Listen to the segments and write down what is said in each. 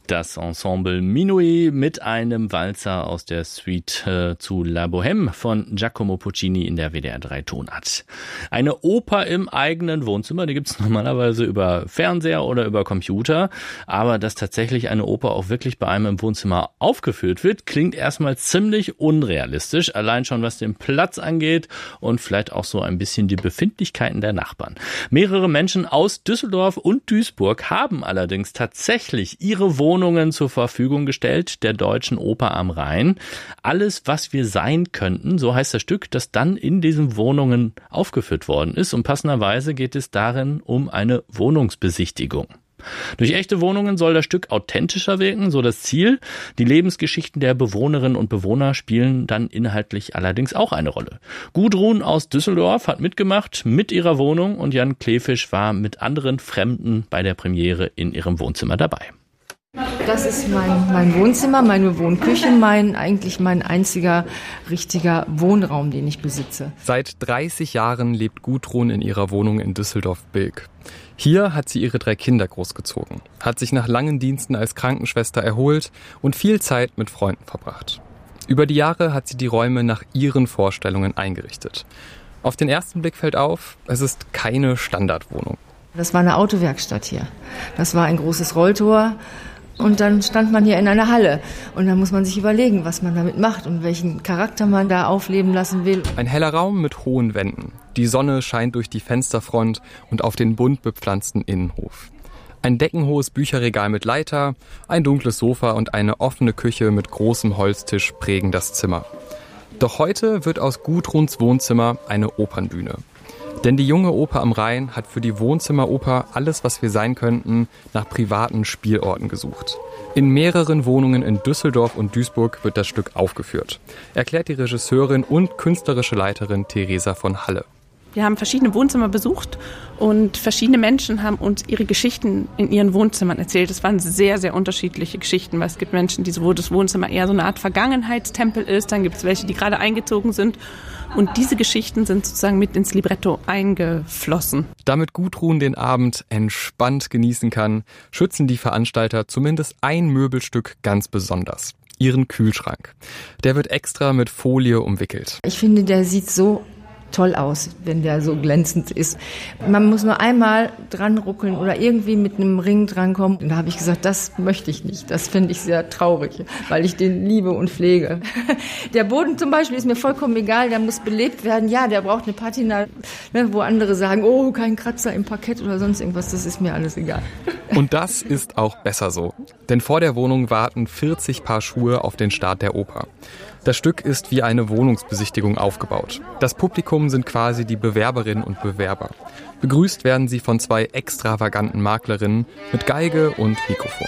Das Ensemble Minuit mit einem Walzer aus der Suite zu La Bohème von Giacomo Puccini in der WDR 3 Tonart. Eine Oper im eigenen Wohnzimmer, die gibt's normalerweise über Fernseher oder über Computer, aber dass tatsächlich eine Oper auch wirklich bei einem im Wohnzimmer aufgeführt wird, klingt erstmal ziemlich unrealistisch, allein schon was den Platz angeht und vielleicht auch so ein bisschen die Befindlichkeiten der Nachbarn. Mehrere Menschen aus Düsseldorf und Duisburg haben allerdings tatsächlich ihre Wohnungen zur Verfügung gestellt, der Deutschen Oper am Rhein. Alles, was wir sein könnten, so heißt das Stück, das dann in diesen Wohnungen aufgeführt worden ist. Und passenderweise geht es darin um eine Wohnungsbesichtigung. Durch echte Wohnungen soll das Stück authentischer wirken, so das Ziel. Die Lebensgeschichten der Bewohnerinnen und Bewohner spielen dann inhaltlich allerdings auch eine Rolle. Gudrun aus Düsseldorf hat mitgemacht mit ihrer Wohnung und Jan Kleefisch war mit anderen Fremden bei der Premiere in ihrem Wohnzimmer dabei. Das ist mein Wohnzimmer, meine Wohnküche, mein einziger richtiger Wohnraum, den ich besitze. Seit 30 Jahren lebt Gudrun in ihrer Wohnung in Düsseldorf-Bilk. Hier hat sie ihre 3 Kinder großgezogen, hat sich nach langen Diensten als Krankenschwester erholt und viel Zeit mit Freunden verbracht. Über die Jahre hat sie die Räume nach ihren Vorstellungen eingerichtet. Auf den ersten Blick fällt auf, es ist keine Standardwohnung. Das war eine Autowerkstatt hier. Das war ein großes Rolltor. Und dann stand man hier in einer Halle und dann muss man sich überlegen, was man damit macht und welchen Charakter man da aufleben lassen will. Ein heller Raum mit hohen Wänden. Die Sonne scheint durch die Fensterfront und auf den bunt bepflanzten Innenhof. Ein deckenhohes Bücherregal mit Leiter, ein dunkles Sofa und eine offene Küche mit großem Holztisch prägen das Zimmer. Doch heute wird aus Gudruns Wohnzimmer eine Opernbühne. Denn die junge Oper am Rhein hat für die Wohnzimmeroper alles, was wir sein könnten, nach privaten Spielorten gesucht. In mehreren Wohnungen in Düsseldorf und Duisburg wird das Stück aufgeführt, erklärt die Regisseurin und künstlerische Leiterin Theresa von Halle. Wir haben verschiedene Wohnzimmer besucht und verschiedene Menschen haben uns ihre Geschichten in ihren Wohnzimmern erzählt. Es waren sehr, sehr unterschiedliche Geschichten, weil es gibt Menschen, wo das Wohnzimmer eher so eine Art Vergangenheitstempel ist. Dann gibt es welche, die gerade eingezogen sind. Und diese Geschichten sind sozusagen mit ins Libretto eingeflossen. Damit Gudrun den Abend entspannt genießen kann, schützen die Veranstalter zumindest ein Möbelstück ganz besonders. Ihren Kühlschrank. Der wird extra mit Folie umwickelt. Ich finde, der sieht so toll aus, wenn der so glänzend ist. Man muss nur einmal dran ruckeln oder irgendwie mit einem Ring drankommen. Und da habe ich gesagt, das möchte ich nicht. Das finde ich sehr traurig, weil ich den liebe und pflege. Der Boden zum Beispiel ist mir vollkommen egal, der muss belebt werden. Ja, der braucht eine Patina, wo andere sagen, oh, kein Kratzer im Parkett oder sonst irgendwas, das ist mir alles egal. Und das ist auch besser so. Denn vor der Wohnung warten 40 Paar Schuhe auf den Start der Oper. Das Stück ist wie eine Wohnungsbesichtigung aufgebaut. Das Publikum sind quasi die Bewerberinnen und Bewerber. Begrüßt werden sie von 2 extravaganten Maklerinnen mit Geige und Mikrofon.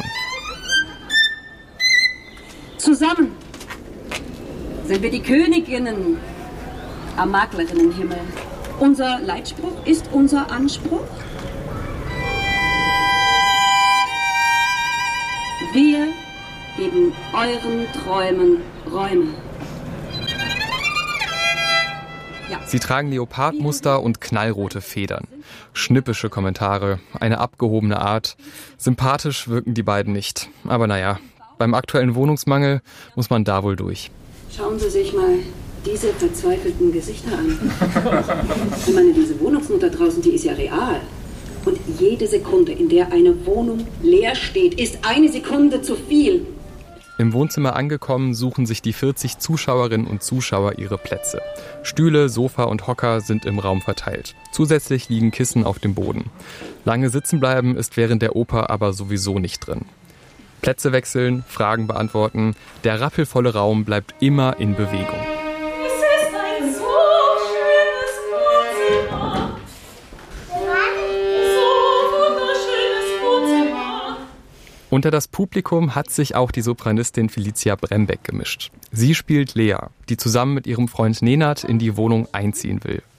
Zusammen sind wir die Königinnen am Maklerinnenhimmel. Unser Leitspruch ist unser Anspruch. Wir geben euren Träumen Räume. Ja. Sie tragen Leopardmuster und knallrote Federn. Schnippische Kommentare, eine abgehobene Art. Sympathisch wirken die beiden nicht. Aber naja, beim aktuellen Wohnungsmangel muss man da wohl durch. Schauen Sie sich mal diese verzweifelten Gesichter an. Ich meine, diese Wohnungsnot da draußen, die ist ja real. Und jede Sekunde, in der eine Wohnung leer steht, ist eine Sekunde zu viel. Im Wohnzimmer angekommen, suchen sich die 40 Zuschauerinnen und Zuschauer ihre Plätze. Stühle, Sofa und Hocker sind im Raum verteilt. Zusätzlich liegen Kissen auf dem Boden. Lange sitzen bleiben ist während der Oper aber sowieso nicht drin. Plätze wechseln, Fragen beantworten, der rappelvolle Raum bleibt immer in Bewegung. Es ist ein so schönes Wohnzimmer. So wunderschönes Wohnzimmer. Unter das Publikum hat sich auch die Sopranistin Felicia Brembeck gemischt. Sie spielt Lea, die zusammen mit ihrem Freund Nenad in die Wohnung einziehen will.